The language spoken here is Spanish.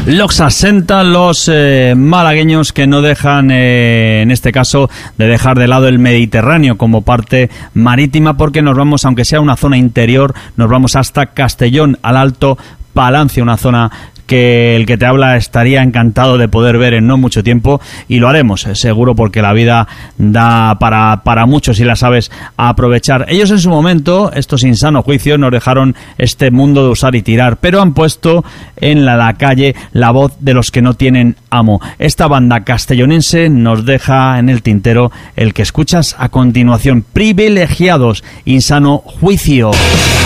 Los 60, los malagueños que no dejan, en este caso, de dejar de lado el Mediterráneo como parte marítima, porque nos vamos, aunque sea una zona interior, nos vamos hasta Castellón, al Alto Palancia, una zona que el que te habla estaría encantado de poder ver en no mucho tiempo, y lo haremos, seguro, porque la vida da para mucho si la sabes aprovechar. Ellos en su momento, estos sin sano juicio, nos dejaron este mundo de usar y tirar, pero han puesto en la calle la voz de los que no tienen amo. Esta banda castellonense nos deja en el tintero el que escuchas a continuación: Privilegiados, Insano Juicio.